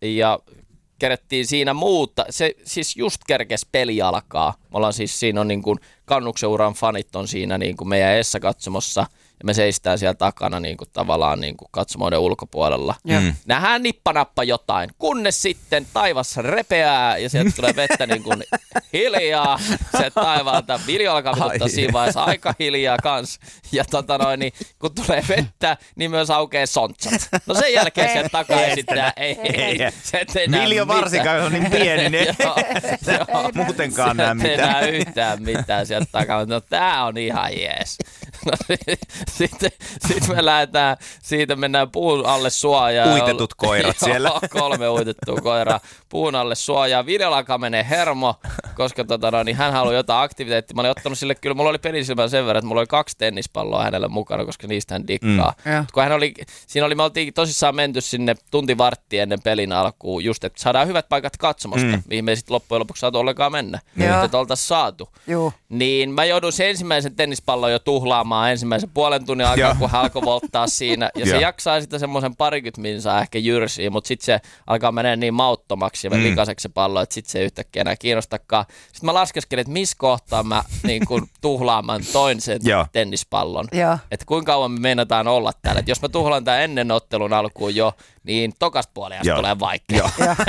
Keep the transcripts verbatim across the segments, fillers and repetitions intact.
ja kerettiin siinä muuta. Se siis just kerkes peli alkaa. Me ollaan siis siinä on niin kuin Kannuksen uran fanit on siinä niin kuin meidän Essa-katsomossa ja me seistään siellä takana niin kuin tavallaan niin kuin katsomoiden ulkopuolella. Mm. Nähdään nippanappa jotain, kunnes sitten taivas repeää ja sieltä tulee vettä niin kuin hiljaa. Se taivaalta Viljo alkaa vituttaa siinä vaiheessa aika hiljaa kans. Ja tota noin, niin kun tulee vettä, niin myös aukeaa sontsat. No sen jälkeen sieltä takaa esittää ei, ei, ei. Viljo varsinkaan on niin pieni, niin muutenkaan näe mitään. Se ei näe yhtään mitään sieltä takaa. No tää on ihan jees. No, sitten, sitten me lähdetään, siitä mennään puun alle suojaan. Uitetut koirat siellä. Joo, kolme uitettua koiraa puun alle suojaan. Viljolla alkaa menee hermo, koska tota, no, niin hän haluaa jotain aktiviteettia. Mä olin ottanut sille, kyllä mulla oli pelisilmä sen verran, että mulla oli kaksi tennispalloa hänelle mukana, koska niistä hän dikkaa. Mm. Kun hän oli, siinä oli, me oltiin tosissaan menty sinne tunti vartti ennen pelin alkuun, just että saadaan hyvät paikat katsomosta, mm. mihin me sitten loppujen lopuksi saatu ollenkaan mennä. Mm. Nyt, että oltaisiin saatu. Juh. Niin mä joudun sen ensimmäisen tennispallon jo tuhlaamaan ensimmäisen puolen tunnin aikaa, kun hän alkoi volttaa siinä. Ja se jaksaa sitten semmoisen parikymmentä minsaa ehkä jyrsiä, mutta sitten se alkaa mennä niin mauttomaksi ja mm. likaiseksi se pallo, että sitten se ei yhtäkkiä enää kiinnostakaan. Sitten mä laskeskelin, että missä kohtaa mä niin kun tuhlaamaan toin sen tennispallon. Että kuinka kauan me meinataan olla täällä. Että jos mä tuhlaan tämän ennen ottelun alkuun jo, niin tokasta puolesta tulee vaikea.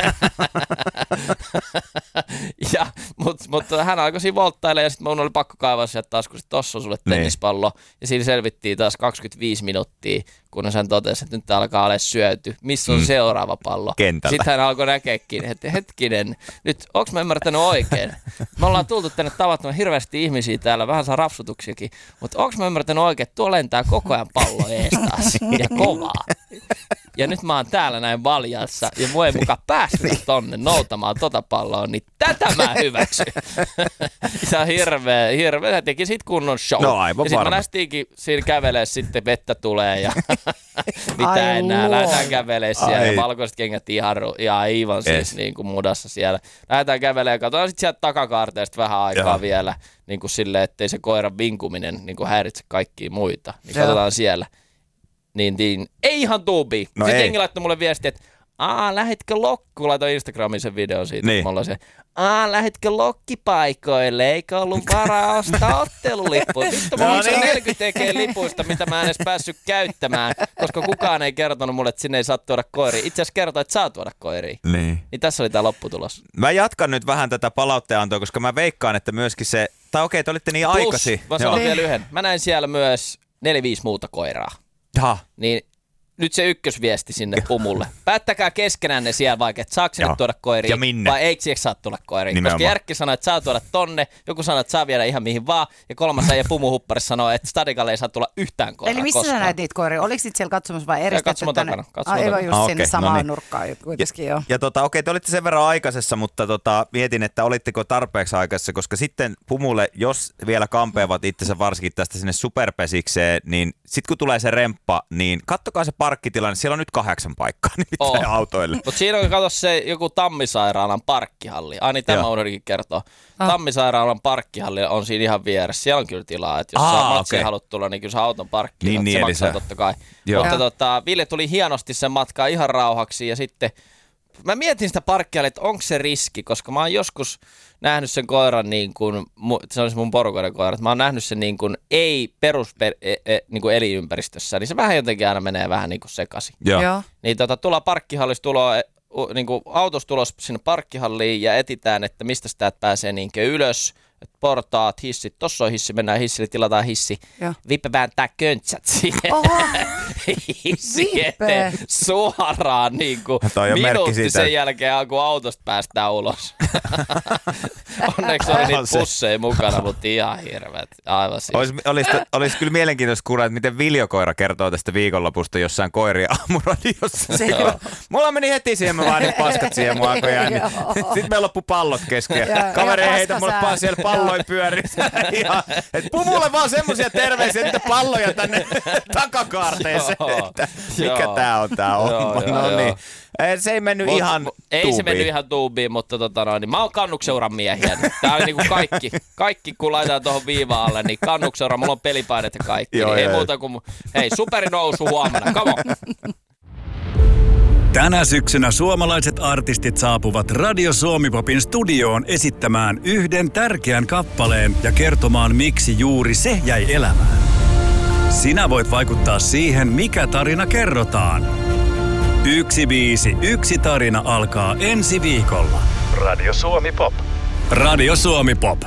ja, Mutta mut, hän alkoi siinä volttailemaan ja sitten mun oli pakko kaivaa sieltä taas, kun tossa on sulle tennispallo. Ja siinä selvittiin taas kaksikymmentäviisi minuuttia, kunnes hän totesi, että nyt alkaa olla syöty. Missä on mm. seuraava pallo? Kentällä. Sitten hän alkoi näkeekin, että hetkinen, nyt onko mä ymmärtänyt oikein? Me ollaan tultu tänne tavattoman hirveästi ihmisiä täällä, vähän saa rapsutuksiakin, mutta onko mä ymmärtänyt oikein, että tuo lentää koko ajan pallo ees taas ja kovaa. Ja nyt mä oon täällä näin valjassa ja mua ei mukaan päästä tonne noutamaan tota palloa, niin tätä mä hyväksyn. Se on hirveä, hirveä. Se teki sit kunnon show. No aivan ja sit varma. mä nästiinkin siinä kävelee, sitten vettä tulee ja mitä enää. Lähdetään kävelee siellä Ai. ja valkoiset kengät ihan, ihan aivan siis yes. niin kuin mudassa siellä. Lähdetään kävelee ja katsotaan sit sieltä takakaarteesta vähän aikaa Joo. vielä niin kuin silleen, ettei se koiran vinkuminen niin kuin häiritse kaikkia muita. Niin Joo. katsotaan siellä. Niin, niin, ei ihan tuubii. No sitten jengi laittoi mulle viestiä, että aa, lähetkö lokku? Laitoin Instagramiin sen videon siitä. Niin. Mulla se, aa, lähetkö lokkipaikoille? Eikä ollut varaa ostaa ottelulippuja. Vittu, mulla on se neljäkymmentä lipuista, mitä mä en edes päässyt käyttämään, koska kukaan ei kertonut mulle, että sinne ei saa tuoda koiria. Itse asiassa kertoi, että saa tuoda koiria. Niin. Niin tässä oli tää lopputulos. Mä jatkan nyt vähän tätä palautteenantoa, koska mä veikkaan, että myöskin se, tai okei, te olitte niin Plus, aikaisin. Mä sanon niin. vielä yhden. Mä näin siellä myös neljä viisi muuta koiraa. Jaha. Niin nyt se ykkösviesti sinne Pumulle. Päättäkää keskenään ne siellä vaikka, että saako sinne tuoda koiria vai eikö siellä saa tulla koiria. Nimenomaan. Koska Järkki sanoi, että saa tuoda tonne, joku sanoi, että saa viedä ihan mihin vaan, ja kolmas ja Pumu Hupparis sanoi, että Stadikalle ei saa tulla yhtään koiraa. Eli missä koskaan. sä näit niitä koiria? Oliko sitten siellä katsomassa vai eristetty? Katsomo takana. Aivan just ah, sinne okay, samaan no niin. nurkkaan kuitenkin joo. Ja, ja tota, okei, te olitte sen verran aikaisessa, mutta tota, mietin, että olitteko tarpeeksi aikaisessa, koska sitten Pumulle, jos vielä kampeavat itsensä varsinkin tästä sinne superpesikseen, niin sitten kun tulee se remppa, niin kattokaa se parkkitilanne, siellä on nyt kahdeksan paikkaa nimittäin oh. autoille. Mutta siinä on, kato se joku Tammisairaalan parkkihalli. Ai niin, tämä unohdinkin kertoa. Ah. Tammisairaalan parkkihalli on siinä ihan vieressä. Siellä on kyllä tilaa, että jos ah, sä matsia okay. haluat tulla, niin kyllä se auton parkki. Niin, niin, se maksaa sä... totta kai. Joo. Mutta tota, Ville tuli hienosti sen matkaa ihan rauhaksi ja sitten mä mietin sitä parkkihallia, että onko se riski, koska mä oon joskus nähnyt sen koiran niin kuin, se olisi mun porukoiden koira, mä oon nähnyt sen niin kuin ei perus e, e, niin kuin elinympäristössä, niin se vähän jotenkin aina menee vähän niin kuin sekaisin. Joo. Niin tota, tullaan parkkihallissa, tuloa, niin kuin autossa tulos sinne parkkihalliin ja etitään, että mistä sitä pääsee niin kuin ylös. että portaat, hissit, tossa on hissi, mennään hissille, tilataan hissi. Joo. Vippe vääntää köntsät siihen hissi eteen suoraan niin kuin minuutti sen jälkeen, kun autosta päästään ulos. Onneksi oli niitä pusseja mukana, mutta ihan hirveät. Aivan siis. Olisi, olisi, olisi kyllä mielenkiintoista kuulla, että miten Viljo-koira kertoo tästä viikonlopusta jossain koirien aamuradiossa. Mulla meni heti siihen, mä vaan niin paskat siihen mua aikojaan. Niin. Sitten meillä loppui pallot kesken. Kaveri ei heitä mulle vaan siellä palloja pyörii. Että Pumulle vaan semmosia terveisiä, että palloja tänne takakaarteeseen. Että mikä tää on tää homma. No niin. Se ei mennyt Mut, ihan Ei tuubiin. se mennyt ihan tuubiin, mutta tota noin, niin mä oon Kannukseuran miehiä. Tää on niinku kaikki, kaikki kun laitetaan tuohon viivaan alle, niin Kannukseura, mulla on pelipainet ja kaikki. Joo, niin ei muuta kuin, hei, superinousu huomenna, come on. Tänä syksynä suomalaiset artistit saapuvat Radio Suomi-popin studioon esittämään yhden tärkeän kappaleen ja kertomaan, miksi juuri se jäi elämään. Sinä voit vaikuttaa siihen, mikä tarina kerrotaan. Yksi biisi, yksi tarina alkaa ensi viikolla. Radio Suomi Pop. Radio Suomi Pop.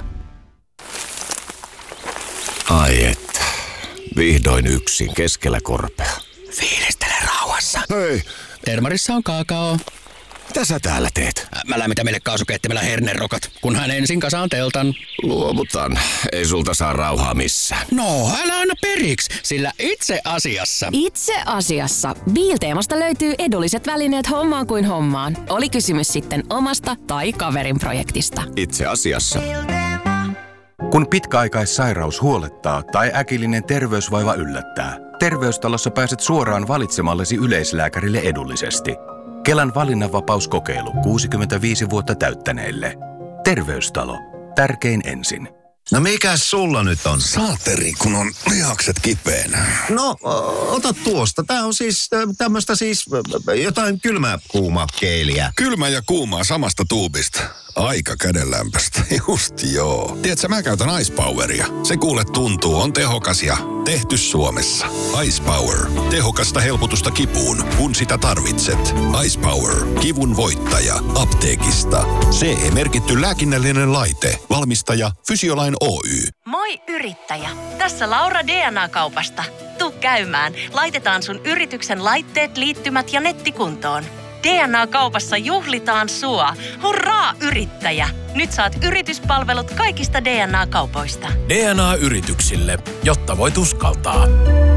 Ai että. Vihdoin yksin keskellä korpea. Fiilistele rauhassa. Hei. Termarissa on kaakao. Mitä sä täällä teet? Mä lämmitän meille kaasukeittimellä hernerokat, kunhan ensin kasaan teltan. Luovutan. Ei sulta saa rauhaa missään. No, älä anna periksi, sillä itse asiassa... Itse asiassa. Biilteemasta löytyy edulliset välineet hommaan kuin hommaan. Oli kysymys sitten omasta tai kaverin projektista. Itse asiassa. Kun pitkäaikaissairaus huolettaa tai äkillinen terveysvaiva yllättää, Terveystalossa pääset suoraan valitsemallesi yleislääkärille edullisesti. Kelan valinnanvapauskokeilu kuusikymmentäviisi vuotta täyttäneille. Terveystalo. Tärkein ensin. No mikäs sulla nyt on? Saateri, kun on lihakset kipeänä. No, ota tuosta. Tää on siis tämmöstä siis jotain kylmää kuumaa keiliä. Kylmä ja kuumaa samasta tuubista. Aika kädenlämpöistä. Just joo. Tiedätkö, mä käytän Ice Poweria. Se kuule tuntuu, on tehokas ja tehty Suomessa. Ice Power. Tehokasta helpotusta kipuun, kun sitä tarvitset. Ice Power. Kivun voittaja. Apteekista. C E-merkitty lääkinnällinen laite. Valmistaja Fysiolain Oy. Moi yrittäjä! Tässä Laura D N A-kaupasta. Tuu käymään. Laitetaan sun yrityksen laitteet, liittymät ja nettikuntoon. D N A-kaupassa juhlitaan sua. Hurraa yrittäjä! Nyt saat yrityspalvelut kaikista D N A-kaupoista. D N A-yrityksille, jotta voit uskaltaa.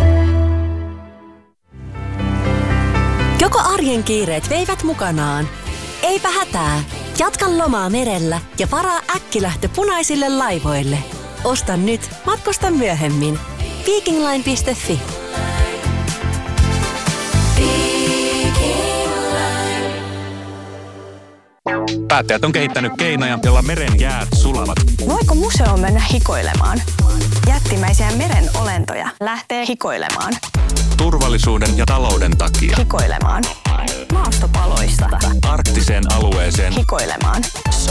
Joko arjen kiireet veivät mukanaan? Eipä hätää. Jatka lomaa merellä ja varaa äkkilähtö punaisille laivoille. Osta nyt, matkusta myöhemmin. Vikingline piste fi. Päättäjät on kehittänyt keinoja, joilla meren jäät sulavat. Voiko museoon mennä hikoilemaan? Jättimäisiä meren olentoja lähtee hikoilemaan. Turvallisuuden ja talouden takia. Hikoilemaan. Maastopaloista. Arktiseen alueeseen. Hikoilemaan.